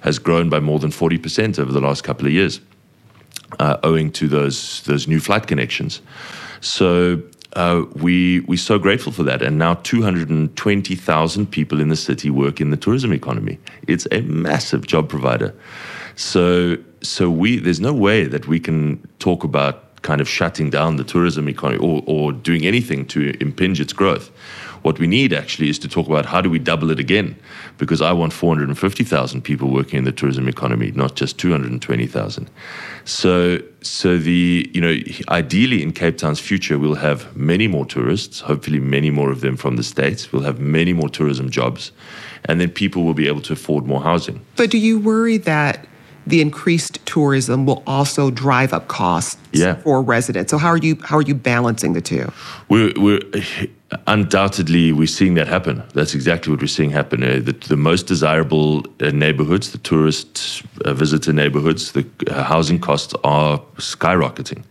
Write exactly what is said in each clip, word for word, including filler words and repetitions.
has grown by more than forty percent over the last couple of years, uh, owing to those those new flight connections. So uh, we, we're so grateful for that. And now two hundred twenty thousand people in the city work in the tourism economy. It's a massive job provider. So, so we there's no way that we can talk about kind of shutting down the tourism economy or, or doing anything to impinge its growth. What we need actually is to talk about how do we double it again, because I want four hundred fifty thousand people working in the tourism economy, not just two hundred twenty thousand. So, so the, you know, ideally in Cape Town's future, we'll have many more tourists, hopefully many more of them from the States. We'll have many more tourism jobs, and then people will be able to afford more housing. But do you worry that the increased tourism will also drive up costs yeah. for residents? So how are you how are you balancing the two? We're, we're undoubtedly we're seeing that happen. That's exactly what we're seeing happen. Uh, the, the most desirable uh, neighborhoods, the tourist uh, visitor neighborhoods, the uh, housing costs are skyrocketing.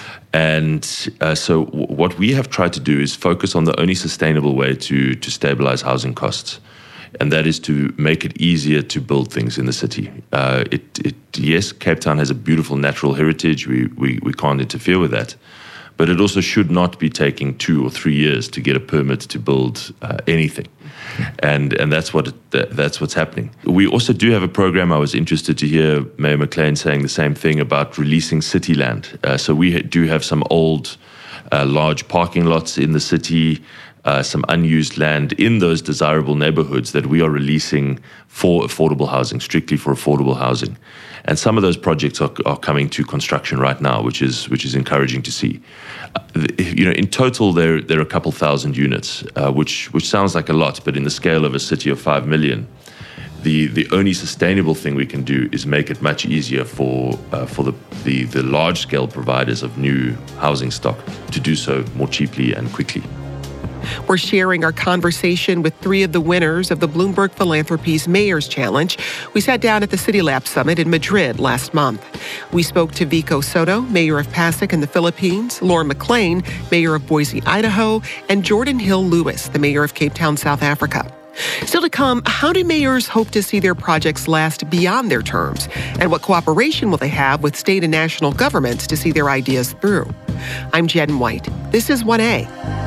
And uh, so w- what we have tried to do is focus on the only sustainable way to to stabilize housing costs. And that is to make it easier to build things in the city. Uh, it, it, yes, Cape Town has a beautiful natural heritage. We, we, we can't interfere with that. But it also should not be taking two or three years to get a permit to build uh, anything. And and that's what it, that, that's what's happening. We also do have a program. I was interested to hear Mayor McLean saying the same thing about releasing city land. Uh, so we do have some old, uh, large parking lots in the city, Uh, some unused land in those desirable neighborhoods that we are releasing for affordable housing, strictly for affordable housing. And some of those projects are, are coming to construction right now, which is which is encouraging to see. Uh, you know, in total, there there are a couple thousand units, uh, which which sounds like a lot, but in the scale of a city of five million, the the only sustainable thing we can do is make it much easier for uh, for the, the the large scale providers of new housing stock to do so more cheaply and quickly. We're sharing our conversation with three of the winners of the Bloomberg Philanthropies Mayor's Challenge. We sat down at the City Lab Summit in Madrid last month. We spoke to Vico Soto, mayor of Pasig in the Philippines, Lauren McLean, mayor of Boise, Idaho, and Jordan Hill Lewis, the mayor of Cape Town, South Africa. Still to come, how do mayors hope to see their projects last beyond their terms? And what cooperation will they have with state and national governments to see their ideas through? I'm Jen White. This is one A.